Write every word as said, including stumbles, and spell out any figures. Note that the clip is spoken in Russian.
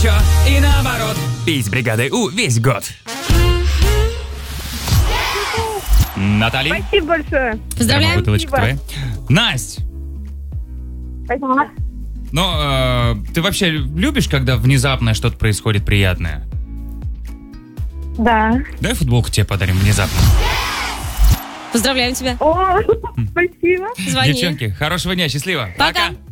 горячо и наоборот. Пить с бригадой У весь год. Наталья. Спасибо большое. Поздравляем. Бутылочка твоя. Настя. Спасибо. Ну, э, ты вообще любишь, когда внезапно что-то происходит приятное? Да. Дай футболку тебе подарим внезапно. Поздравляем тебя. О, спасибо. Звони. Девчонки, хорошего дня, счастливо. Пока.